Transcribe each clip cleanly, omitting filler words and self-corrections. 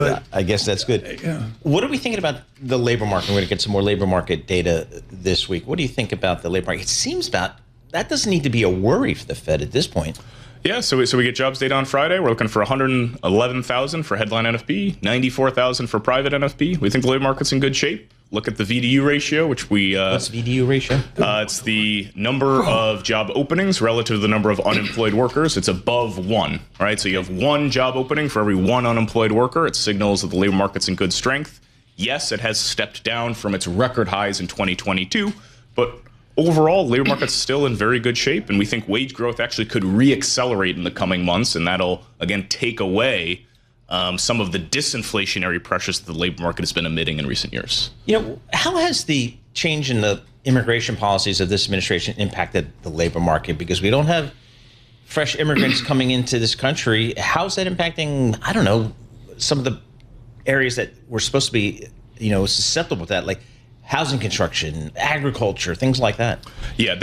But I guess that's good. Yeah. What are we thinking about the labor market? We're going to get some more labor market data this week. What do you think about the labor market? It seems that doesn't need to be a worry for the Fed at this point. Yeah, so we get jobs data on Friday. We're looking for 111,000 for headline NFP, 94,000 for private NFP. We think the labor market's in good shape. Look at the VDU ratio, which we... What's VDU ratio? It's the number of job openings relative to the number of unemployed workers. It's above 1, right? So you have 1 job opening for every 1 unemployed worker. It signals that the labor market's in good strength. Yes, it has stepped down from its record highs in 2022, but overall, labor market's still in very good shape, and we think wage growth actually could re-accelerate in the coming months, and that'll, again, take away some of the disinflationary pressures that the labor market has been emitting in recent years. You know, how has the change in the immigration policies of this administration impacted the labor market? Because we don't have fresh immigrants coming into this country. How's that impacting, I don't know, some of the areas that were supposed to be, you know, susceptible to that, like housing construction, agriculture, things like that? Yeah,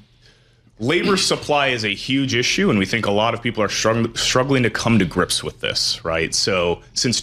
labor supply is a huge issue, and we think a lot of people are struggling to come to grips with this, right? So since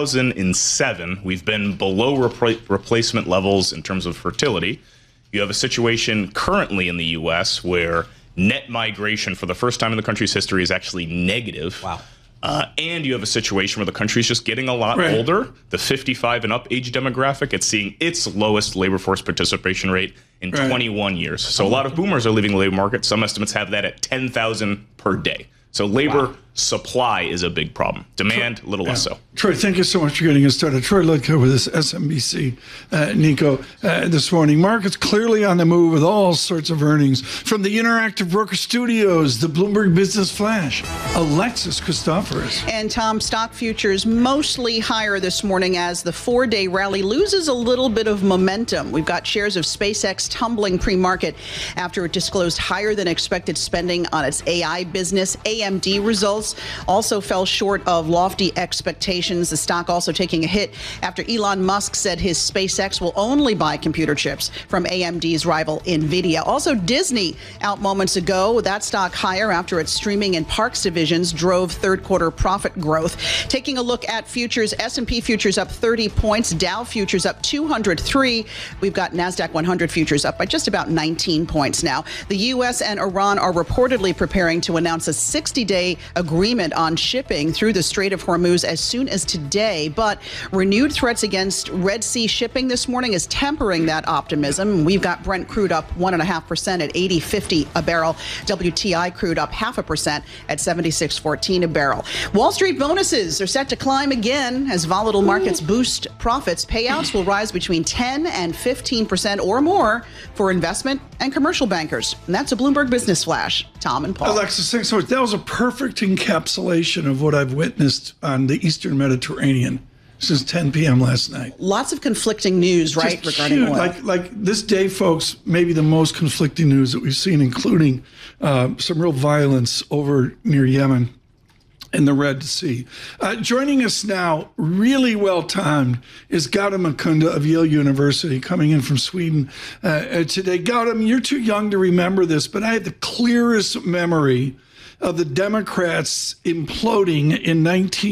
2007, we've been below replacement levels in terms of fertility. You have a situation currently in the U.S. where net migration for the first time in the country's history is actually negative. Wow. And you have a situation where the country is just getting a lot older. The 55 and up age demographic, it's seeing its lowest labor force participation rate in 21 years. So a lot of boomers are leaving the labor market. Some estimates have that at 10,000 per day. So labor supply is a big problem. Demand, a little less so. Troy, thank you so much for getting us started. Troy Lidko with this SMBC, Nico, this morning. Markets clearly on the move with all sorts of earnings from the Interactive Broker Studios, the Bloomberg Business Flash, Alexis Christoforous. And Tom, stock futures mostly higher this morning as the 4-day rally loses a little bit of momentum. We've got shares of SpaceX tumbling pre-market after it disclosed higher than expected spending on its AI business. AMD results also fell short of lofty expectations. The stock also taking a hit after Elon Musk said his SpaceX will only buy computer chips from AMD's rival NVIDIA. Also, Disney out moments ago. That stock higher after its streaming and parks divisions drove third quarter profit growth. Taking a look at futures, S&P futures up 30 points, Dow futures up 203. We've got NASDAQ 100 futures up by just about 19 points now. The U.S. and Iran are reportedly preparing to announce a 60-day agreement on shipping through the Strait of Hormuz as soon as today, but renewed threats against Red Sea shipping this morning is tempering that optimism. We've got Brent crude up 1.5% at $80.50 a barrel. WTI crude up 0.5% at $76.14 a barrel. Wall Street bonuses are set to climb again as volatile markets boost profits. Payouts will rise between 10 and 15% or more for investment and commercial bankers. And that's a Bloomberg Business Flash. Tom and Paul. Alexis, thanks so much. That was a perfect encapsulation of what I've witnessed on the Eastern Mediterranean since 10 p.m. last night. Lots of conflicting news, right, Just regarding huge. oil. Like this day, folks, maybe the most conflicting news that we've seen, including some real violence over near Yemen in the Red Sea. Joining us now, really well timed, is Gautam Mukunda of Yale University, coming in from Sweden today. Gautam, you're too young to remember this, but I have the clearest memory of the Democrats imploding in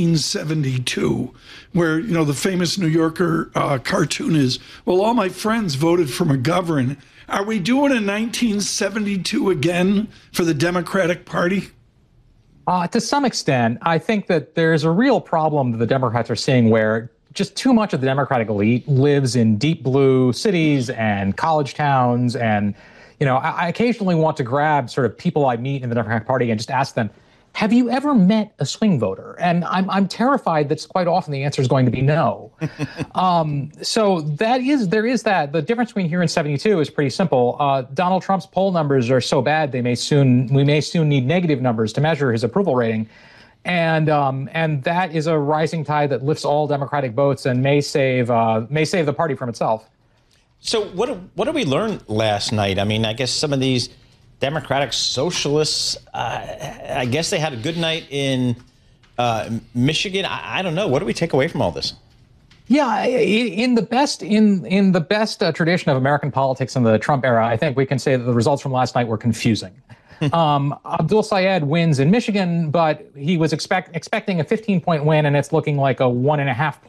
1972, where, you know, the famous New Yorker cartoon is, well, all my friends voted for McGovern. Are we doing a 1972 again for the Democratic Party? To some extent, I think that there's a real problem that the Democrats are seeing where just too much of the Democratic elite lives in deep blue cities and college towns. And, you know, I occasionally want to grab sort of people I meet in the Democratic Party and just ask them, have you ever met a swing voter? And I'm terrified that quite often the answer is going to be no. So there is that. The difference between here and 72 is pretty simple. Donald Trump's poll numbers are so bad we may soon need negative numbers to measure his approval rating. And that is a rising tide that lifts all Democratic votes and may save the party from itself. So what did we learn last night? I mean, I guess some of these Democratic socialists, I guess they had a good night in Michigan. I don't know. What do we take away from all this? Yeah, in the best tradition of American politics in the Trump era, I think we can say that the results from last night were confusing. Abdul Sayed wins in Michigan, but he was expecting a 15-point win, and it's looking like a 1.5